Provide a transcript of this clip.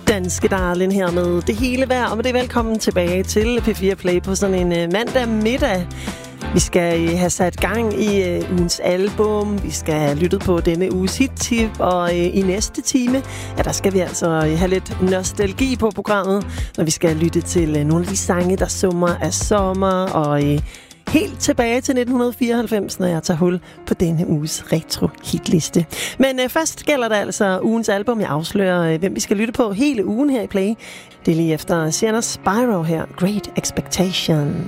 danske darling her med det hele værd, og med det velkommen tilbage til P4 Play på sådan en mandag middag. Vi skal have sat gang i ugens album, vi skal have lyttet på denne uges hit-tip, og i næste time, ja, der skal vi altså have lidt nostalgi på programmet, når vi skal lytte til nogle af de sange, der summer af sommer, og helt tilbage til 1994, når jeg tager hul på denne uges retro-hitliste. Men først gælder det altså ugens album. Jeg afslører, hvem vi skal lytte på hele ugen her i Play. Det er lige efter Sienna Spyro her, Great Expectations.